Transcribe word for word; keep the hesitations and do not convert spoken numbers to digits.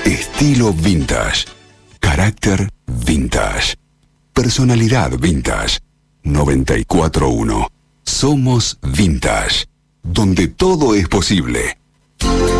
Estilo vintage. Carácter vintage. Personalidad vintage. noventa y cuatro punto uno. Somos Vintage. Donde todo es posible.